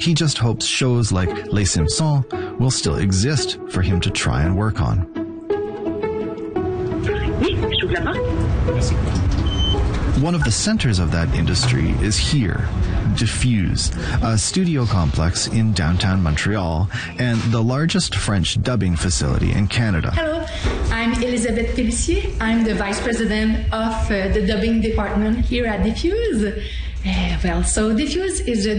He just hopes shows like Les Simpsons will still exist for him to try and work on. One of the centers of that industry is here, Diffuse, a studio complex in downtown Montreal and the largest French dubbing facility in Canada. Hello, I'm Elisabeth Pellissier. I'm the Vice President of the dubbing department here at Diffuse. So Diffuse is a